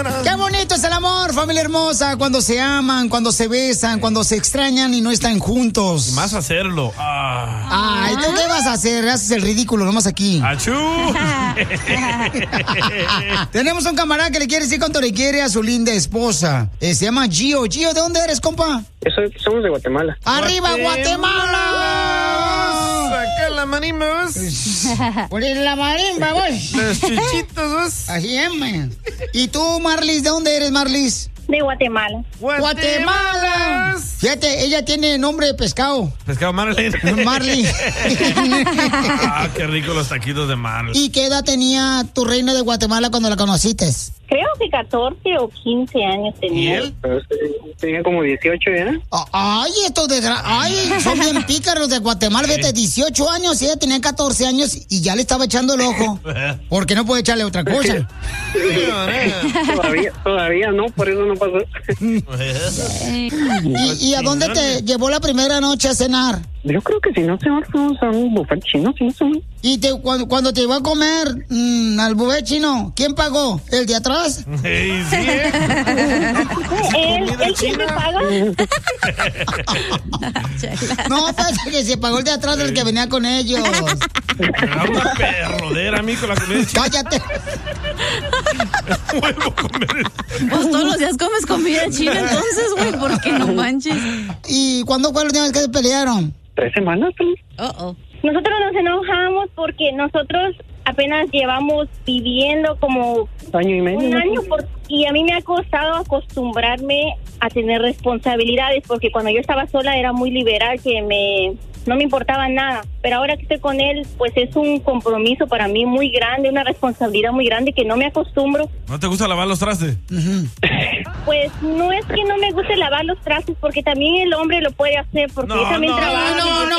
semana. Qué bonito es el amor, familia hermosa, cuando se aman, cuando se besan, cuando se extrañan y no están juntos. Y más hacerlo. Ay, ¿tú qué vas a hacer? Haces el ridículo nomás aquí. ¡Achú! Tenemos un camarada que le quiere decir cuánto le quiere a su linda esposa. Se llama Gio. Gio, ¿de dónde eres, compa? Somos de Guatemala. ¡Arriba, Guatemala! ¡Saca la marimba, vos! ¡Ponle la marimba, vos! ¡Los chuchitos, vos! Así es, man. ¿Y tú, Marlis, de dónde eres, Marlis? De Guatemala. ¡Guatemala! Fíjate, ella tiene nombre de pescado. Pescado Marley. Marley. Qué rico los taquitos de Marley. ¿Y qué edad tenía tu reina de Guatemala cuando la conociste? Creo que 14 o 15 años tenía. ¿Y él? Tenía como 18 ya. Ay, son bien pícaros de Guatemala. Fíjate, 18 años y ella tenía 14 años y ya le estaba echando el ojo. Porque no puede echarle otra cosa. Todavía no, por eso no pasó. ¿Y a dónde te llevó la primera noche a cenar? Yo creo que si no se fuimos a un buffet chino, sí. ¿Y cuando te iba a comer al buffet chino, quién pagó? ¿El de atrás? Hey, sí, ¿Él siempre paga? No, pues que se pagó el de atrás del que venía con ellos. Era una perrodera, amigo, la comida china. ¡Cállate! Vuelvo a comer. Pues todos los días comes comida china, entonces, güey, ¿por qué no manches? ¿Y cuándo fue la última vez que se pelearon? 3 semanas, ¿sí? Nosotros nos enojamos porque nosotros apenas llevamos viviendo como año y medio. un año y a mí me ha costado acostumbrarme a tener responsabilidades porque cuando yo estaba sola era muy liberal, no me importaba nada, pero ahora que estoy con él, pues es un compromiso para mí muy grande, una responsabilidad muy grande que no me acostumbro. ¿No te gusta lavar los trastes? Pues no es que no me guste lavar los trastes, porque también el hombre lo puede hacer, porque él también trabaja.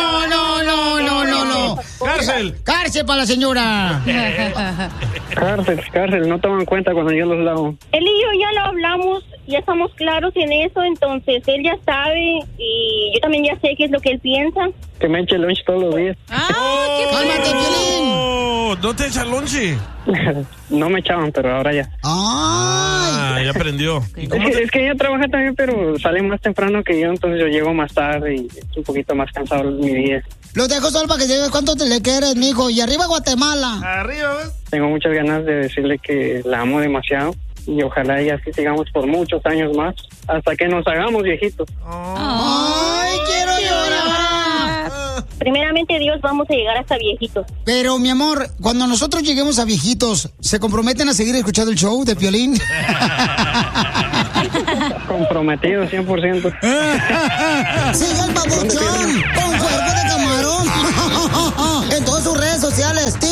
No. ¡Cárcel! ¡Cárcel para la señora! Cárcel, no toman cuenta cuando yo los lavo. Él y yo ya lo hablamos, ya estamos claros en eso, entonces él ya sabe y yo también ya sé qué es lo que él piensa. Que me eche lunch todos los días. ¡Cálmate, Piolín! ¿No te echa lonche? No me echaban, pero ahora ya. Ya aprendió. Es que ella trabaja también, pero sale más temprano que yo, entonces yo llego más tarde y es un poquito más cansado mi día. Los dejo solo para que se vea cuánto te le quieres, mijo. Y arriba Guatemala. Arriba, ¿ves? Tengo muchas ganas de decirle que la amo demasiado y ojalá y así sigamos por muchos años más, hasta que nos hagamos viejitos. ¡Ay, quiero llorar! Primeramente Dios, vamos a llegar hasta viejitos. Pero, mi amor, cuando nosotros lleguemos a viejitos, ¿se comprometen a seguir escuchando el show de Piolín? Comprometido 100%. Sigue el babuchón con cuerpo de camarón en todas sus redes sociales,